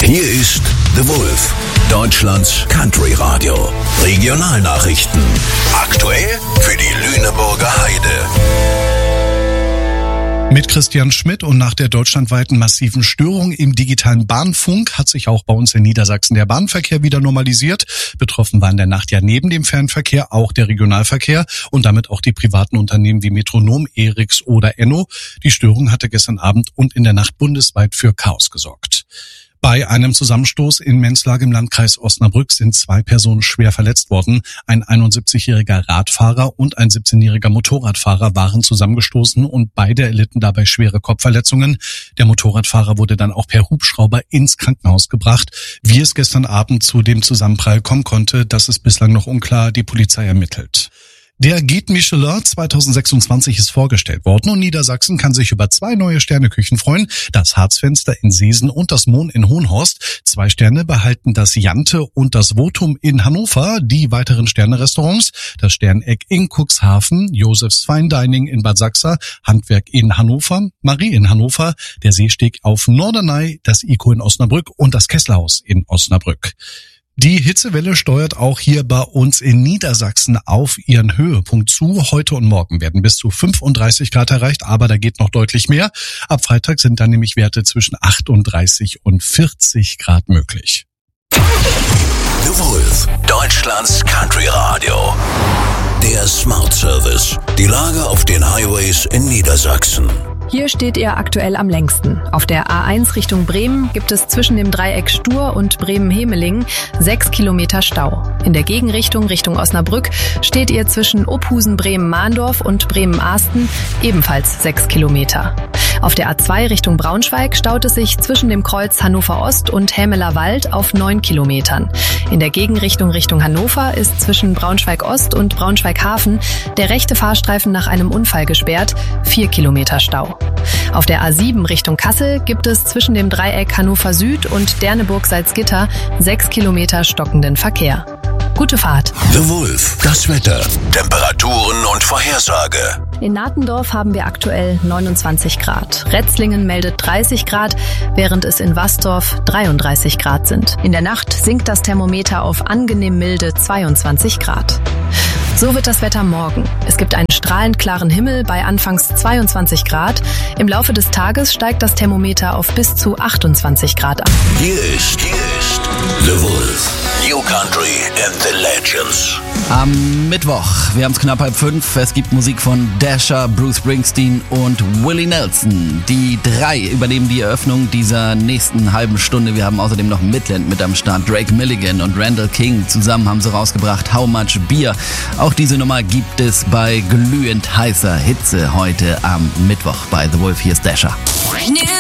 Hier ist The Wolf, Deutschlands Country Radio. Regionalnachrichten. Aktuell für die Lüneburger Heide. Mit Christian Schmidt und nach der deutschlandweiten massiven Störung im digitalen Bahnfunk hat sich auch bei uns in Niedersachsen der Bahnverkehr wieder normalisiert. Betroffen war in der Nacht ja neben dem Fernverkehr auch der Regionalverkehr und damit auch die privaten Unternehmen wie Metronom, Eriks oder Enno. Die Störung hatte gestern Abend und in der Nacht bundesweit für Chaos gesorgt. Bei einem Zusammenstoß in Menzlag im Landkreis Osnabrück sind 2 Personen schwer verletzt worden. Ein 71-jähriger Radfahrer und ein 17-jähriger Motorradfahrer waren zusammengestoßen und beide erlitten dabei schwere Kopfverletzungen. Der Motorradfahrer wurde dann auch per Hubschrauber ins Krankenhaus gebracht. Wie es gestern Abend zu dem Zusammenprall kommen konnte, das ist bislang noch unklar. Die Polizei ermittelt. Der Guide Michelin 2026 ist vorgestellt worden und Niedersachsen kann sich über 2 neue Sterneküchen freuen. Das Harzfenster in Seesen und das Mohn in Hohenhorst. 2 Sterne behalten das Jante und das Votum in Hannover. Die weiteren Sterne-Restaurants: das Sterneck in Cuxhaven, Josefs Fine Dining in Bad Sachsa, Handwerk in Hannover, Marie in Hannover, der Seesteg auf Norderney, das ICO in Osnabrück und das Kesselhaus in Osnabrück. Die Hitzewelle steuert auch hier bei uns in Niedersachsen auf ihren Höhepunkt zu. Heute und morgen werden bis zu 35 Grad erreicht, aber da geht noch deutlich mehr. Ab Freitag sind dann nämlich Werte zwischen 38 und 40 Grad möglich. The Wolf, Deutschlands Country Radio. Der Smart Service. Die Lage auf den Highways in Niedersachsen. Hier steht ihr aktuell am längsten. Auf der A1 Richtung Bremen gibt es zwischen dem Dreieck Stur und Bremen-Hemeling 6 Kilometer Stau. In der Gegenrichtung Richtung Osnabrück steht ihr zwischen Ophusen-Bremen-Mahndorf und Bremen-Ahsten ebenfalls 6 Kilometer. Auf der A2 Richtung Braunschweig staut es sich zwischen dem Kreuz Hannover Ost und Hämeler Wald auf 9 Kilometern. In der Gegenrichtung Richtung Hannover ist zwischen Braunschweig Ost und Braunschweig Hafen der rechte Fahrstreifen nach einem Unfall gesperrt, 4 Kilometer Stau. Auf der A7 Richtung Kassel gibt es zwischen dem Dreieck Hannover Süd und Derneburg-Salzgitter 6 Kilometer stockenden Verkehr. Gute Fahrt. The Wolf, das Wetter, Temperaturen und Vorhersage. In Nathendorf haben wir aktuell 29 Grad. Retzlingen meldet 30 Grad, während es in Wasdorf 33 Grad sind. In der Nacht sinkt das Thermometer auf angenehm milde 22 Grad. So wird das Wetter morgen. Es gibt einen strahlend klaren Himmel bei anfangs 22 Grad. Im Laufe des Tages steigt das Thermometer auf bis zu 28 Grad an. Hier ist The Wolf. New Country and the Legends. Am Mittwoch, wir haben es knapp 4:30, es gibt Musik von Dasher, Bruce Springsteen und Willie Nelson. Die 3 übernehmen die Eröffnung dieser nächsten halben Stunde. Wir haben außerdem noch Midland mit am Start. Drake Milligan und Randall King zusammen haben sie rausgebracht How Much Beer. Auch diese Nummer gibt es bei glühend heißer Hitze heute am Mittwoch bei The Wolf. Hier ist Dasher.